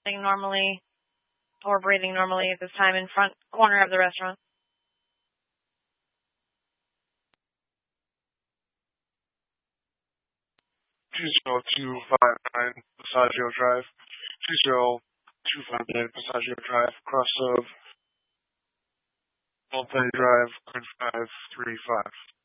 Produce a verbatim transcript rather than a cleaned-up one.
dressing normally or breathing normally at this time in front corner of the restaurant. two zero two five nine Passaggio Drive. two zero two five nine Passaggio Drive, cross of Multi Drive, nine five three five.